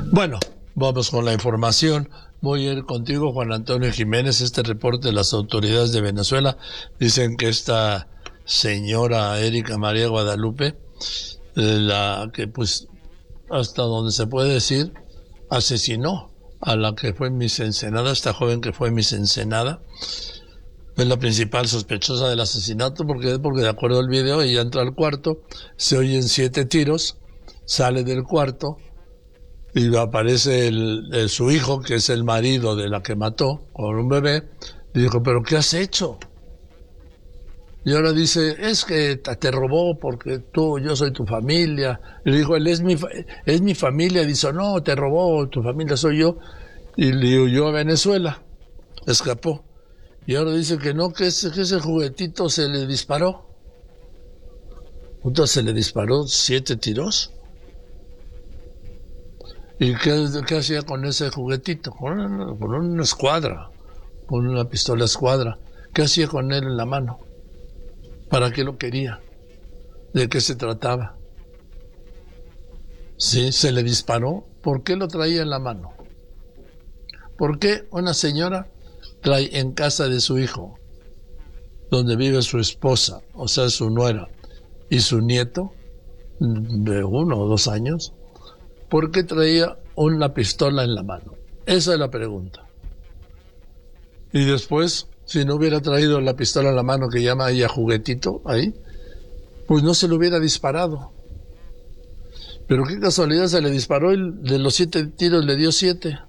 Bueno, vamos con la información. Voy a ir contigo, Juan Antonio Jiménez. Este reporte de las autoridades de Venezuela dicen que esta señora Erika María Guadalupe, la que pues hasta donde se puede decir asesinó a la que fue Miss Ensenada, esta joven que fue Miss Ensenada, es la principal sospechosa del asesinato. Porque de acuerdo al video ella entra al cuarto, se oyen 7 tiros, sale del cuarto y aparece su hijo, que es el marido de la que mató, con un bebé. Le dijo, ¿pero qué has hecho? Y ahora dice, es que te robó porque yo soy tu familia. Y le dijo, él es mi familia. Y dice, no, te robó, tu familia soy yo. Y le huyó a Venezuela, escapó. Y ahora dice que no, que ese juguetito se le disparó. Entonces se le disparó 7 tiros. ¿Y qué hacía con ese juguetito? Con una escuadra, con una pistola escuadra. ¿Qué hacía con él en la mano? ¿Para qué lo quería? ¿De qué se trataba? Sí, se le disparó. ¿Por qué lo traía en la mano? ¿Por qué una señora trae en casa de su hijo, donde vive su esposa, o sea, su nuera, y su nieto, de 1 o 2 años, ¿por qué traía una pistola en la mano? Esa es la pregunta. Y después, si no hubiera traído la pistola en la mano, que llama ella juguetito, ahí, pues no se le hubiera disparado. Pero qué casualidad, se le disparó y de los 7 tiros le dio 7.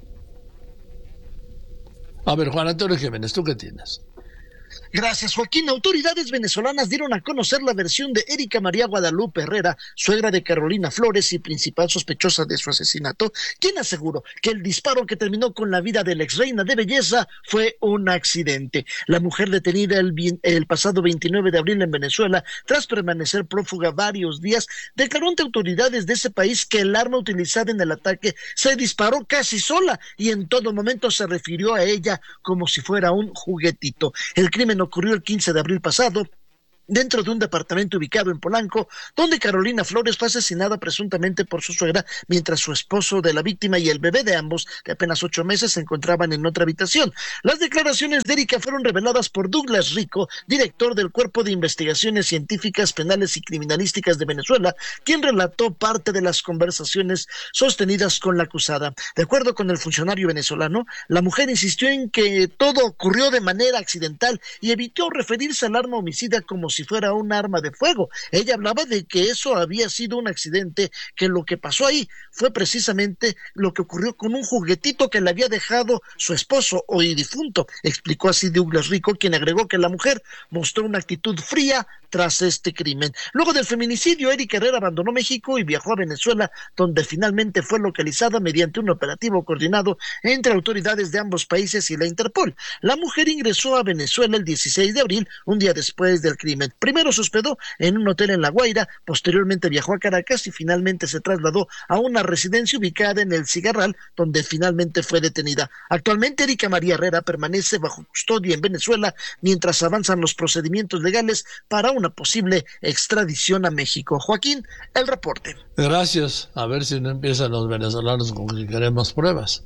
A ver, Juan Antonio Jiménez, ¿tú qué tienes? Gracias, Joaquín. Autoridades venezolanas dieron a conocer la versión de Erika María Guadalupe Herrera, suegra de Carolina Flores y principal sospechosa de su asesinato, quien aseguró que el disparo que terminó con la vida de la exreina de belleza fue un accidente. La mujer detenida el pasado 29 de abril en Venezuela, tras permanecer prófuga varios días, declaró ante autoridades de ese país que el arma utilizada en el ataque se disparó casi sola y en todo momento se refirió a ella como si fuera un juguetito. El crimen ocurrió el 15 de abril pasado dentro de un departamento ubicado en Polanco, donde Carolina Flores fue asesinada presuntamente por su suegra, mientras su esposo de la víctima y el bebé de ambos, de apenas 8 meses, se encontraban en otra habitación. Las declaraciones de Erika fueron reveladas por Douglas Rico, director del Cuerpo de Investigaciones Científicas, Penales y Criminalísticas de Venezuela, quien relató parte de las conversaciones sostenidas con la acusada. De acuerdo con el funcionario venezolano, la mujer insistió en que todo ocurrió de manera accidental y evitó referirse al arma homicida como si fuera un arma de fuego. Ella hablaba de que eso había sido un accidente, que lo que pasó ahí fue precisamente lo que ocurrió con un juguetito que le había dejado su esposo hoy difunto. Explicó así Douglas Rico, quien agregó que la mujer mostró una actitud fría tras este crimen. Luego del feminicidio, Erika Herrera abandonó México y viajó a Venezuela, donde finalmente fue localizada mediante un operativo coordinado entre autoridades de ambos países y la Interpol. La mujer ingresó a Venezuela el 16 de abril, un día después del crimen. Primero se hospedó en un hotel en La Guaira, posteriormente viajó a Caracas y finalmente se trasladó a una residencia ubicada en El Cigarral, donde finalmente fue detenida. Actualmente Erika María Herrera permanece bajo custodia en Venezuela mientras avanzan los procedimientos legales para una posible extradición a México. Joaquín, el reporte. Gracias. A ver si no empiezan los venezolanos con que queremos pruebas.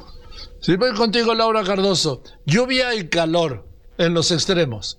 Sí, voy contigo, Laura Cardoso. Lluvia y calor en los extremos.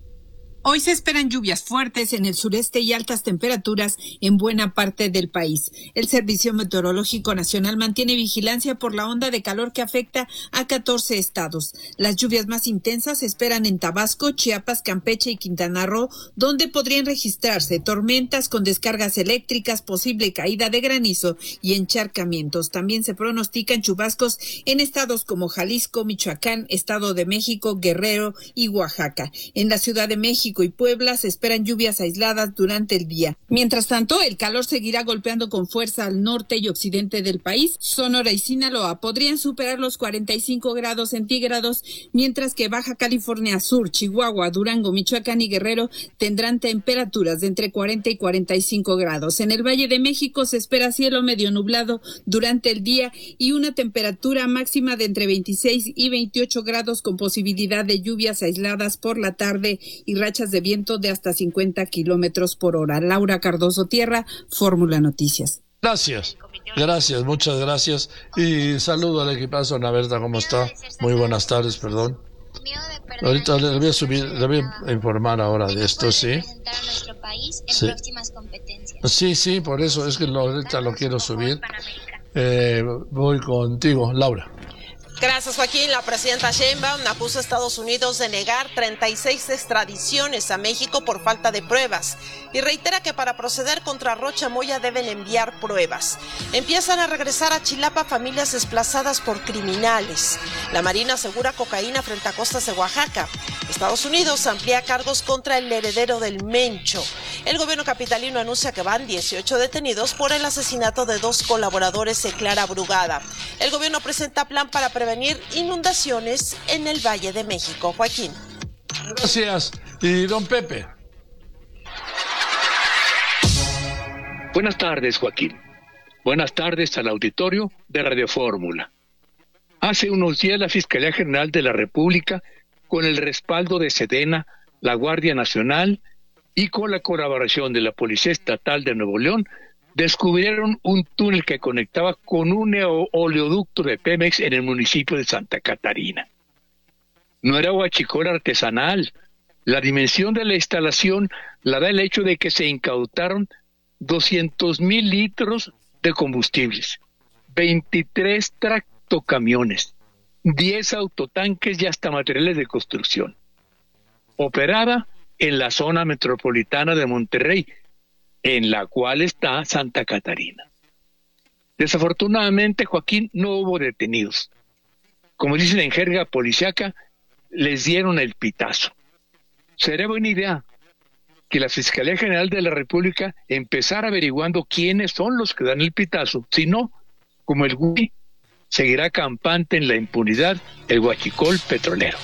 Hoy se esperan lluvias fuertes en el sureste y altas temperaturas en buena parte del país. El Servicio Meteorológico Nacional mantiene vigilancia por la onda de calor que afecta a 14 estados. Las lluvias más intensas se esperan en Tabasco, Chiapas, Campeche y Quintana Roo, donde podrían registrarse tormentas con descargas eléctricas, posible caída de granizo y encharcamientos. También se pronostican chubascos en estados como Jalisco, Michoacán, Estado de México, Guerrero y Oaxaca. En la Ciudad de México y Puebla se esperan lluvias aisladas durante el día. Mientras tanto, el calor seguirá golpeando con fuerza al norte y occidente del país. Sonora y Sinaloa podrían superar los 45 grados centígrados, mientras que Baja California Sur, Chihuahua, Durango, Michoacán y Guerrero tendrán temperaturas de entre 40 y 45 grados. En el Valle de México se espera cielo medio nublado durante el día y una temperatura máxima de entre 26 y 28 grados con posibilidad de lluvias aisladas por la tarde y rachas de viento de hasta 50 kilómetros por hora. Laura Cardoso Tierra, Fórmula Noticias. Gracias. Gracias, muchas gracias. Y saludo al equipazo. Ana Berta, ¿cómo está? Muy buenas tardes, perdón. Ahorita le voy a subir, le voy a informar ahora de esto, ¿sí? Sí, sí, por eso es que ahorita lo quiero subir. Voy contigo, Laura. Gracias, Joaquín. La presidenta Sheinbaum acusa a Estados Unidos de negar 36 extradiciones a México por falta de pruebas y reitera que para proceder contra Rocha Moya deben enviar pruebas. Empiezan a regresar a Chilapa familias desplazadas por criminales. La Marina asegura cocaína frente a costas de Oaxaca. Estados Unidos amplía cargos contra el heredero del Mencho. El gobierno capitalino anuncia que van 18 detenidos por el asesinato de 2 colaboradores de Clara Brugada. El gobierno presenta plan para prevenir inundaciones en el Valle de México. Joaquín. Gracias. Y don Pepe. Buenas tardes, Joaquín. Buenas tardes al auditorio de Radio Fórmula. Hace unos días la Fiscalía General de la República, con el respaldo de Sedena, la Guardia Nacional y con la colaboración de la Policía Estatal de Nuevo León, descubrieron un túnel que conectaba con un oleoducto de Pemex en el municipio de Santa Catarina. No era huachicol artesanal. La dimensión de la instalación la da el hecho de que se incautaron 200,000 litros de combustibles, 23 tractocamiones, 10 autotanques y hasta materiales de construcción. Operaba en la zona metropolitana de Monterrey, en la cual está Santa Catarina. Desafortunadamente, Joaquín, no hubo detenidos. Como dicen en jerga policiaca, les dieron el pitazo. Sería buena idea que la Fiscalía General de la República empezara averiguando quiénes son los que dan el pitazo. Si no, como el GUI, seguirá campante en la impunidad el huachicol petrolero.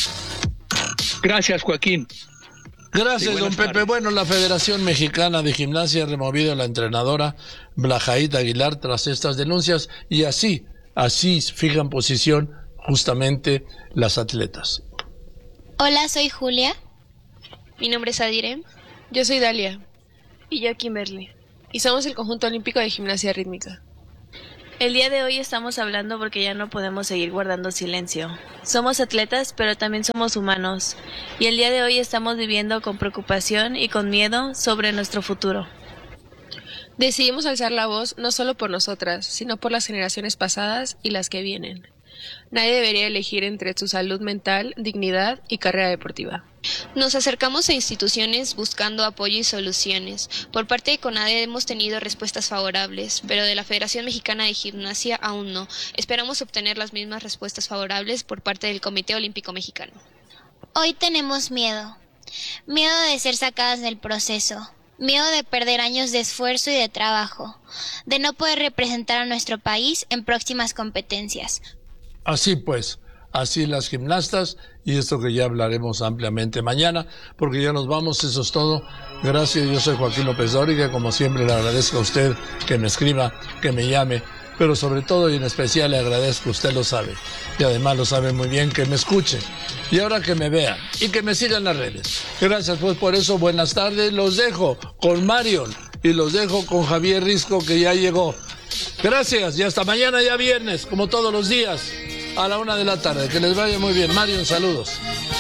Gracias, Joaquín. Gracias, don Pepe. Bueno, la Federación Mexicana de Gimnasia ha removido a la entrenadora Blajaíd Aguilar tras estas denuncias y así fijan posición justamente las atletas. Hola, soy Julia. Mi nombre es Adire. Yo soy Dalia. Y yo Kimberly. Y somos el Conjunto Olímpico de Gimnasia Rítmica. El día de hoy estamos hablando porque ya no podemos seguir guardando silencio. Somos atletas, pero también somos humanos. Y el día de hoy estamos viviendo con preocupación y con miedo sobre nuestro futuro. Decidimos alzar la voz no solo por nosotras, sino por las generaciones pasadas y las que vienen. Nadie debería elegir entre su salud mental, dignidad y carrera deportiva. Nos acercamos a instituciones buscando apoyo y soluciones. Por parte de CONADE hemos tenido respuestas favorables, pero de la Federación Mexicana de Gimnasia aún no. Esperamos obtener las mismas respuestas favorables por parte del Comité Olímpico Mexicano. Hoy tenemos miedo. Miedo de ser sacadas del proceso. Miedo de perder años de esfuerzo y de trabajo. De no poder representar a nuestro país en próximas competencias. Así pues, así las gimnastas, y esto que ya hablaremos ampliamente mañana, porque ya nos vamos, eso es todo. Gracias, yo soy Joaquín López Dóriga, como siempre le agradezco a usted que me escriba, que me llame, pero sobre todo y en especial le agradezco, usted lo sabe, y además lo sabe muy bien, que me escuche, y ahora que me vea, y que me sigan en las redes. Gracias pues por eso, buenas tardes, los dejo con Marion, y los dejo con Javier Risco, que ya llegó. Gracias, y hasta mañana ya viernes, como todos los días, a la 1:00 p.m. Que les vaya muy bien. Marion, saludos.